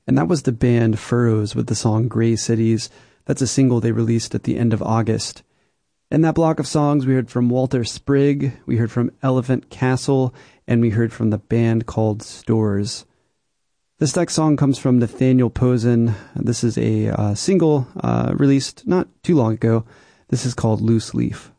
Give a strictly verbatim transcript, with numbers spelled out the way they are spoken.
And that was the band Furrows with the song Gray Cities. That's a single they released at the end of August. In that block of songs, we heard from Walter Sprigg, we heard from Elephant Castle, and we heard from the band called Stores. This next song comes from Nathaniel Posen. This is a uh, single uh, released not too long ago. This is called Loose Leaf.